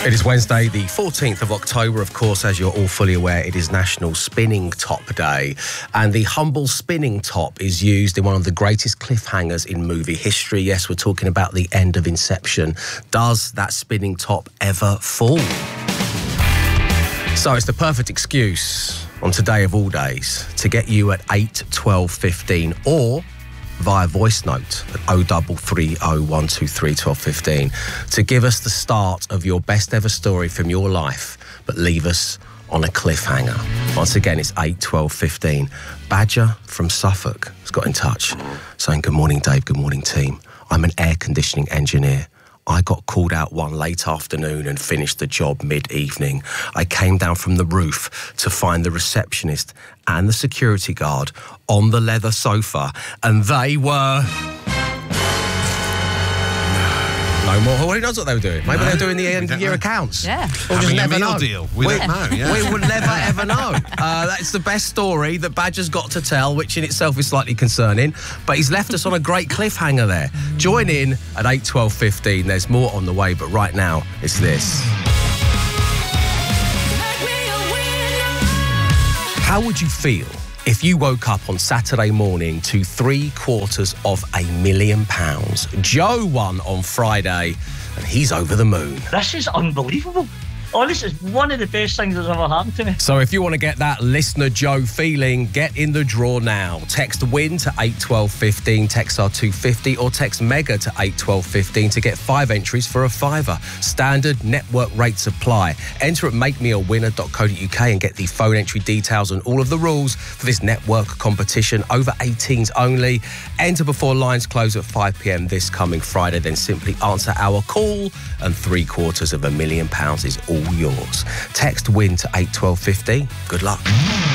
It is Wednesday, the 14th of October. Of course, as you're all fully aware, it is National Spinning Top Day. And the humble spinning top is used in one of the greatest cliffhangers in movie history. Yes, we're talking about the end of Inception. Does that spinning top ever fall? So it's the perfect excuse on today of all days to get you at 8, 12, 15 or via voice note at 0330 123 1215 to give us the start of your best ever story from your life, but leave us on a cliffhanger. Once again, it's 8, 12, 15. Badger from Suffolk has got in touch saying, "Good morning, Dave. Good morning, team. I'm an air conditioning engineer. I got called out one late afternoon and finished the job mid-evening. I came down from the roof to find the receptionist and the security guard on the leather sofa, and they were..." No more. Who knows what they were doing? Maybe they were doing the end of year accounts. Yeah. We'll just Having a never meal know. deal. We don't know. Yeah. We would never ever know. That's the best story that Badger's got to tell, which in itself is slightly concerning. But he's left us on a great cliffhanger there. Join in at 8, 12, 15. There's more on the way, but right now it's this. How would you feel if you woke up on Saturday morning to £750,000? Joe won on Friday, and he's over the moon. This is unbelievable. Oh, this is one of the best things that's ever happened to me. So if you want to get that listener Joe feeling, get in the draw now. Text WIN to 8, 12, 15, text R250, or text MEGA to 8, 12, 15 to get 5 entries for a £5. Standard network rates apply. Enter at makemeawinner.co.uk and get the phone entry details and all of the rules for this network competition. Over 18s only. Enter before lines close at 5 p.m. this coming Friday. Then simply answer our call and £750,000 is all yours. Text WIN to 8, 12, 15. Good luck.